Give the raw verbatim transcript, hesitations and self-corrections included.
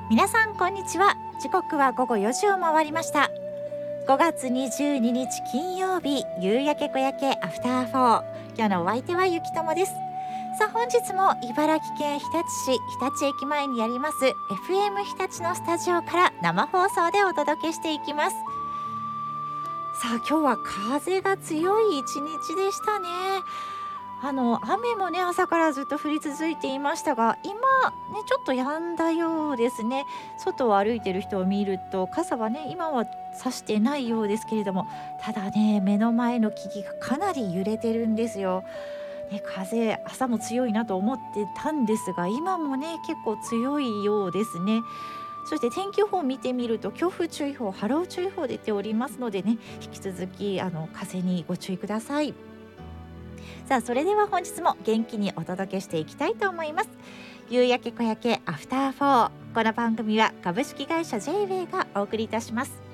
皆さんこんにちは。時刻は午後よじを回りました。ごがつにじゅうににち金曜日、夕焼け小焼けアフターフォー。今日のお相手はゆきともです。さあ本日も茨城県日立市日立駅前にあります エフエム 日立のスタジオから生放送でお届けしていきます。さあ今日は風が強い一日でしたね。あの雨もね朝からずっと降り続いていましたが、今ねちょっと止んだようですね。外を歩いている人を見ると傘はね今は差してないようですけれども、ただね目の前の木々がかなり揺れてるんですよ、ね、風朝も強いなと思ってたんですが、今もね結構強いようですね。そして天気予報を見てみると強風注意報、波浪注意報出ておりますのでね、引き続きあの風にご注意ください。さあそれでは本日も元気にお届けしていきたいと思います。夕焼け小焼けアフターフォー。この番組は株式会社 ジェイウェイ がお送りいたします。